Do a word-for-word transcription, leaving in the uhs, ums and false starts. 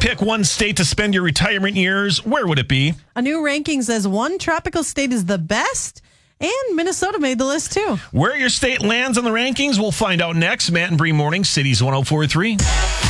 pick one state to spend your retirement years, where would it be? A new ranking says one tropical state is the best, and Minnesota made the list too. Where your state lands on the rankings, we'll find out next. Matt and Bree Morning, Cities one oh four point three.